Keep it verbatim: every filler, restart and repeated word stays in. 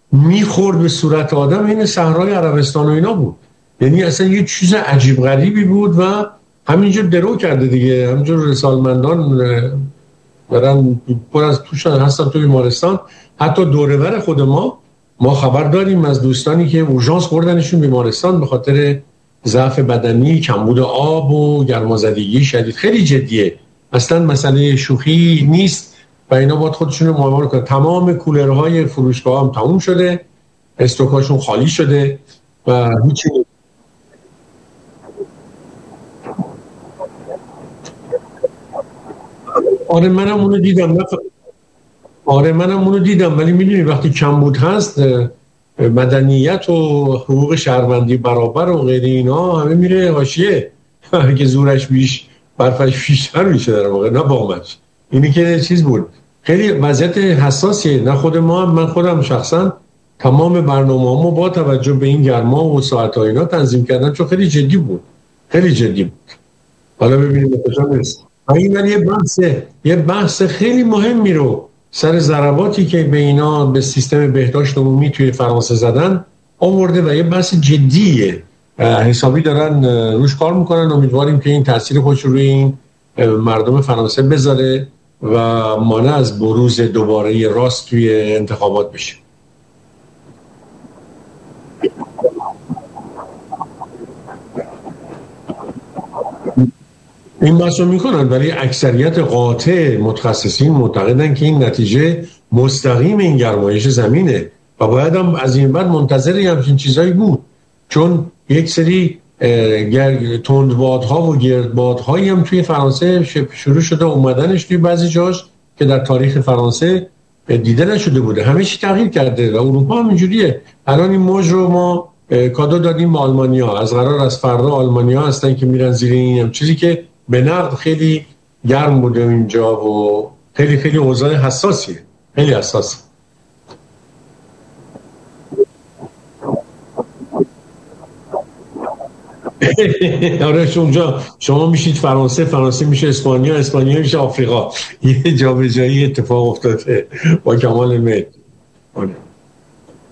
میخورد به صورت آدم، این صحرای عربستان و اینا بود. یعنی اصلا یه چیز عجیب غریبی بود و همینجور درو کرده دیگه. همینجور رسالمندان برن پر از توش هستن تو بیمارستان. حتی دورور خود ما ما خبر داریم از دوستانی که اورژانس بردنشون بیمارستان به خاطر ضعف بدنی، کمبود آب و گرمازدگی شدید. خیلی جدیه، اصلا مسئله شوخی نیست و اینا باید خودشون رو معامله کنن. تمام کولرهای فروشگاه هم تموم شده، استوکاشون خالی شده و هیچی. آره منم اونو دیدم. آره منم اونو دیدم، ولی میدونی وقتی کمبود هست مدنیت و حقوق شهروندی برابر و غیر اینا همه میره حاشیه. که زورش بیش برفش بیشتر میشه در واقع، نه بامش. اینی که چیز بود، خیلی وضعیت حساسیه. نه خود ما، من خودم شخصا تمام برنامه‌هامو با توجه به این گرما و ساعت‌ها اینا تنظیم کردم، چون خیلی جدی بود، خیلی جدی بود. حالا ببینیم کجا میرسه. این یه بحث یه بحث خیلی مهمی رو سر ضرباتی که به اینا به سیستم بهداشت عمومی توی فرانسه زدن آورده و یه بحث جدیه، حسابی دارن روش کار میکنن. امیدواریم که این تاثیر خودش روی این مردم فرانسه بذاره و مانع از بروز دوباره راست توی انتخابات بشه. این بحث رو میکنن، ولی اکثریت قاطع متخصصین معتقدن که این نتیجه مستقیم این گرمایش زمینه و باید هم از این بعد منتظر همچین چیزایی بود، چون یک سری تندبادها و گردبادهایی هم توی فرانسه شروع شده اومدنش توی بعضی جاش که در تاریخ فرانسه دیده نشده بوده. همه چی تغییر کرده و اروپا هم اینجوریه. الان این موج رو ما کادو دادیم به آلمانیا، از قرار از فردا آلمانیا هستن که میرن زیر این هم چیزی که به نقد خیلی گرم بوده اینجا و خیلی خیلی اوضاع حساسیه، خیلی حساس. آره اونجا شما میشید فرانسه، فرانسه میشه اسپانیا، اسپانیا میشه آفریقا. یه جابجایی اتفاق افتاده با کمال میل.